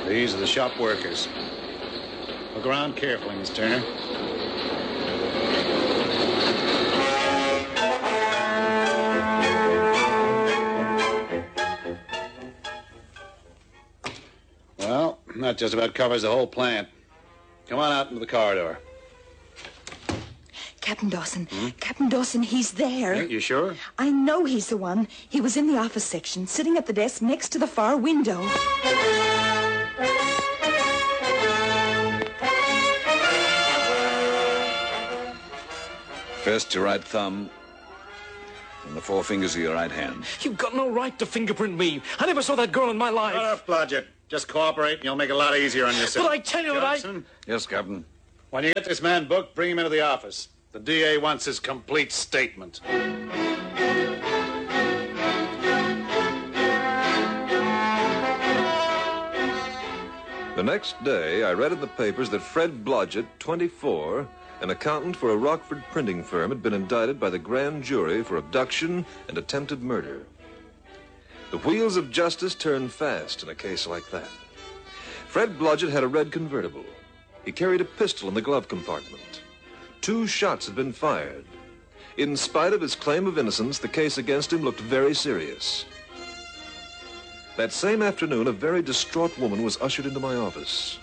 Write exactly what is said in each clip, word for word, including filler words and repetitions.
These are the shop workers. Look around carefully, Miss Turner. Well, that just about covers the whole plant. Come on out into the corridor. Captain Dawson. Hmm? Captain Dawson, he's there. Yeah, you sure? I know he's the one. He was in the office section, sitting at the desk next to the far window. First your right thumb, and the four fingers of your right hand. You've got no right to fingerprint me. I never saw that girl in my life. Shut up, Blodgett. Just cooperate, and you'll make it a lot easier on yourself. But I tell you that I... Johnson, Yes, Captain. when you get this man booked, bring him into the office. The D A wants his complete statement. The next day, I read in the papers that Fred Blodgett, twenty-four, an accountant for a Rockford printing firm, had been indicted by the grand jury for abduction and attempted murder. The wheels of justice turn fast in a case like that. Fred Blodgett had a red convertible. He carried a pistol in the glove compartment. Two shots had been fired. In spite of his claim of innocence, the case against him looked very serious. That same afternoon, a very distraught woman was ushered into my office.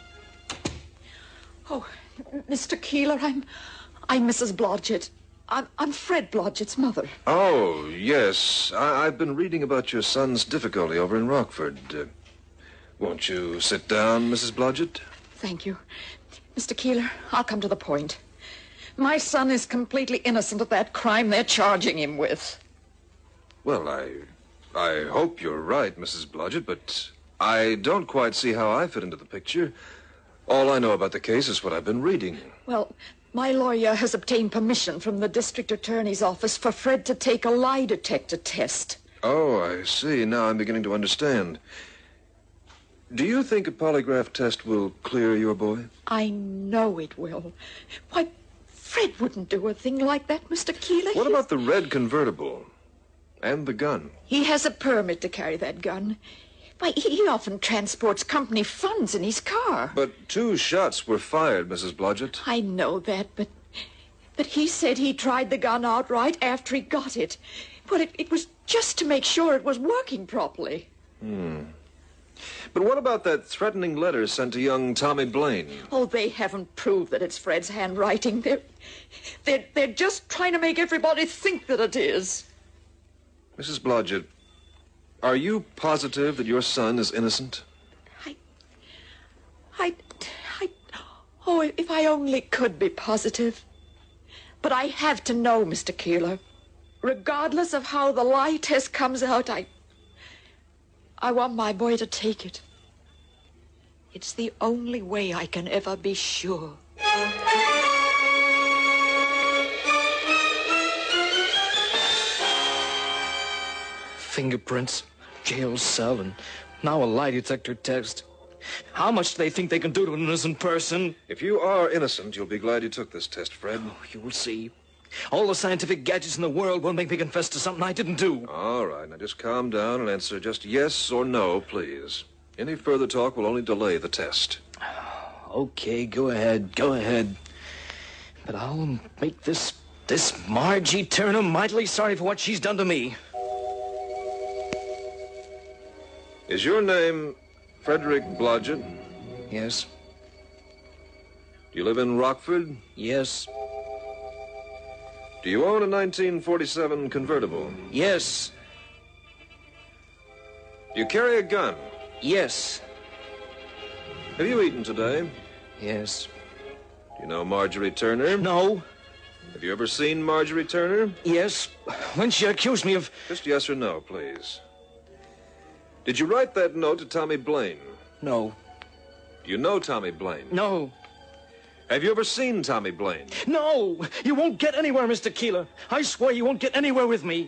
Oh, Mister Keeler, I'm... I'm Missus Blodgett. I'm, I'm Fred Blodgett's mother. Oh, yes. I, I've been reading about your son's difficulty over in Rockford. Uh, won't you sit down, Missus Blodgett? Thank you. Mister Keeler, I'll come to the point. My son is completely innocent of that crime they're charging him with. Well, I... I hope you're right, Missus Blodgett, but I don't quite see how I fit into the picture. All I know about the case is what I've been reading. Well, my lawyer has obtained permission from the district attorney's office for Fred to take a lie detector test. Oh, I see. Now I'm beginning to understand. Do you think a polygraph test will clear your boy? I know it will. Why, Fred wouldn't do a thing like that, Mister Keeler. What He- about the red convertible? And the gun? He has a permit to carry that gun. Why, he he often transports company funds in his car. But two shots were fired, Missus Blodgett. I know that, but... But he said he tried the gun out right after he got it. Well, it, it was just to make sure it was working properly. Hmm. But what about that threatening letter sent to young Tommy Blaine? Oh, they haven't proved that it's Fred's handwriting. They're, they're, they're just trying to make everybody think that it is. Missus Blodgett, are you positive that your son is innocent? I... I... I... Oh, if I only could be positive. But I have to know, Mister Keeler. Regardless of how the lie test comes out, I... I want my boy to take it. It's the only way I can ever be sure. Fingerprints, jail cell, and now a lie detector test. How much do they think they can do to an innocent person? If you are innocent, you'll be glad you took this test, Fred. Oh, you'll see. All the scientific gadgets in the world won't make me confess to something I didn't do. All right, now just calm down and answer just yes or no, please. Any further talk will only delay the test. Okay, go ahead, go ahead. But I'll make this, this Margie Turner mightily sorry for what she's done to me. Is your name Frederick Blodgett? Yes, Do you live in Rockford? yes, Do you own a nineteen forty-seven convertible? yes, Do you carry a gun? yes, Have you eaten today? yes. Do you know Marjorie Turner? No, Have you ever seen Marjorie Turner? yes. When she accused me of... Just yes or no, please. Did you write that note to Tommy Blaine? No, Do you know Tommy Blaine? no, Have you ever seen Tommy Blaine? no. You won't get anywhere, Mister Keeler. I swear you won't get anywhere with me.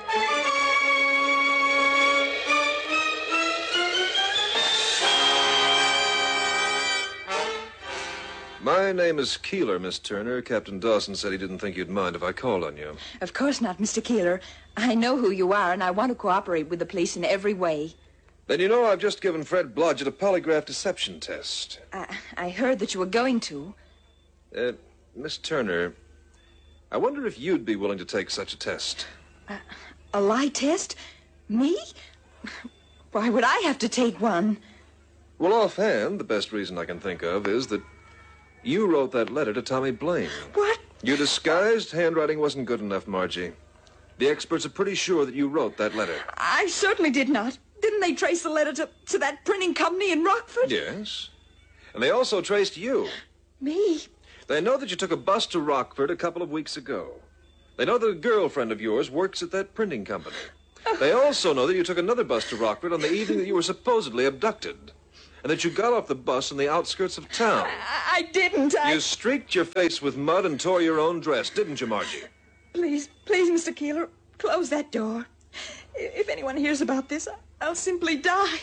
My name is Keeler, Miss Turner. Captain Dawson said he didn't think you'd mind if I called on you. Of course not, Mister Keeler. I know who you are, and I want to cooperate with the police in every way. Then you know I've just given Fred Blodgett a polygraph deception test. I, I heard that you were going to. Uh, Miss Turner, I wonder if you'd be willing to take such a test. Uh, a lie test? Me? Why would I have to take one? Well, offhand, the best reason I can think of is that you wrote that letter to Tommy Blaine. What? Your disguised handwriting wasn't good enough, Margie. The experts are pretty sure that you wrote that letter. I certainly did not. Didn't they trace the letter to, to that printing company in Rockford? Yes. And they also traced you. Me? They know that you took a bus to Rockford a couple of weeks ago. They know that a girlfriend of yours works at that printing company. They also know that you took another bus to Rockford on the evening that you were supposedly abducted, and that you got off the bus on the outskirts of town. I, I didn't. I... You streaked your face with mud and tore your own dress, didn't you, Margie? Please, please, Mister Keeler, close that door. If anyone hears about this, I'll simply die.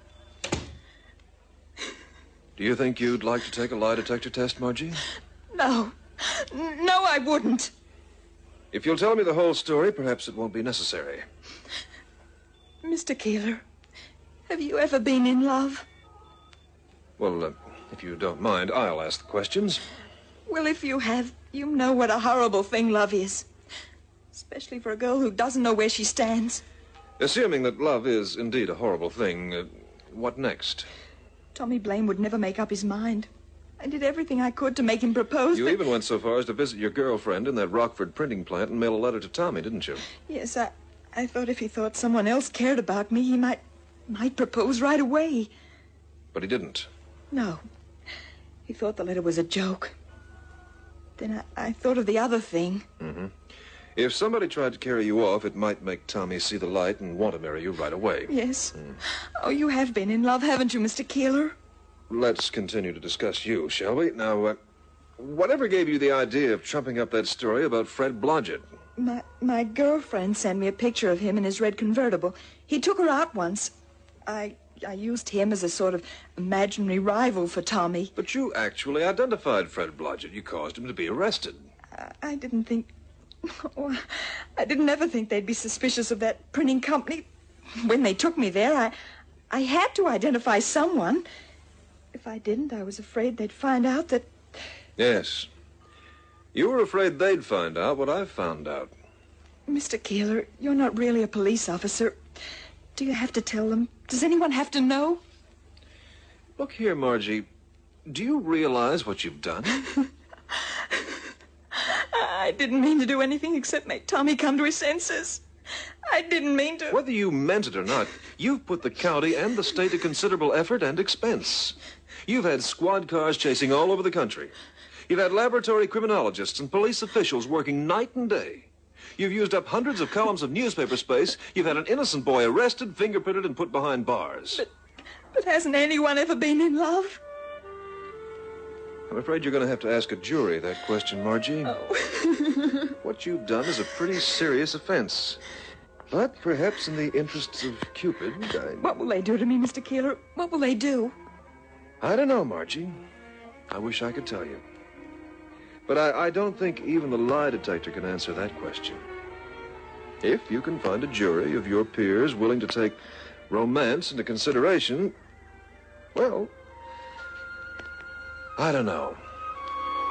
Do you think you'd like to take a lie detector test, Margie? No. No, I wouldn't. If you'll tell me the whole story, perhaps it won't be necessary. Mister Keeler, have you ever been in love? Well, uh, if you don't mind, I'll ask the questions. Well, if you have, you know what a horrible thing love is. Especially for a girl who doesn't know where she stands. Assuming that love is indeed a horrible thing, uh, what next? Tommy Blaine would never make up his mind. I did everything I could to make him propose. You but... even went so far as to visit your girlfriend in that Rockford printing plant and mail a letter to Tommy, didn't you? Yes, I, I thought if he thought someone else cared about me, he might, might propose right away. But he didn't. No. He thought the letter was a joke. Then I, I thought of the other thing. Mm-hmm. If somebody tried to carry you off, it might make Tommy see the light and want to marry you right away. Yes. Mm. Oh, you have been in love, haven't you, Mister Keeler? Let's continue to discuss you, shall we? Now, uh, whatever gave you the idea of trumping up that story about Fred Blodgett? My, my girlfriend sent me a picture of him in his red convertible. He took her out once. I... I used him as a sort of imaginary rival for Tommy. But you actually identified Fred Blodgett. You caused him to be arrested. I, I didn't think... Oh, I didn't ever think they'd be suspicious of that printing company. When they took me there, I, I had to identify someone. If I didn't, I was afraid they'd find out that... Yes. You were afraid they'd find out what I've found out. Mister Keeler, you're not really a police officer. Do you have to tell them? Does anyone have to know? Look here, Margie. Do you realize what you've done? I didn't mean to do anything except make Tommy come to his senses. I didn't mean to... Whether you meant it or not, you've put the county and the state to considerable effort and expense. You've had squad cars chasing all over the country. You've had laboratory criminologists and police officials working night and day. You've used up hundreds of columns of newspaper space. You've had an innocent boy arrested, fingerprinted, and put behind bars. But, but hasn't anyone ever been in love? I'm afraid you're going to have to ask a jury that question, Margie. Oh. What you've done is a pretty serious offense. But perhaps in the interests of Cupid, I... What will they do to me, Mister Keeler? What will they do? I don't know, Margie. I wish I could tell you. But I, I don't think even the lie detector can answer that question. If you can find a jury of your peers willing to take romance into consideration, well, I don't know.